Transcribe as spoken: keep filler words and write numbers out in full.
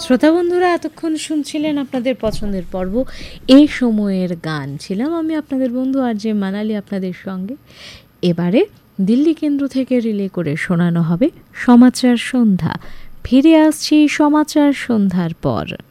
শ্রোতা বন্ধুরা, এতক্ষণ শুনছিলেন আপনাদের পছন্দের পর্ব এই সময়ের গান। ছিলাম আমি আপনাদের বন্ধু আর যে মানালি আপনাদের সঙ্গে। এবারে দিল্লি কেন্দ্র থেকে রিলে করে শোনানো হবে সমাচার সন্ধ্যা। ফিরে আসছি সমাচার সন্ধ্যার পর।